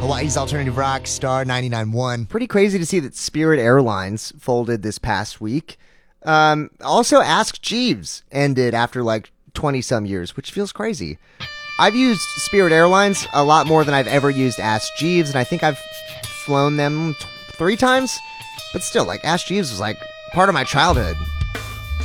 Hawaii's Alternative Rock, Star 99.1. Pretty crazy to see that Spirit Airlines folded this past week. Also, Ask Jeeves ended after like 20-some years, which feels crazy. I've used Spirit Airlines a lot more than I've ever used Ask Jeeves, and I think I've flown them 3 times. But still, like, Ask Jeeves was like part of my childhood.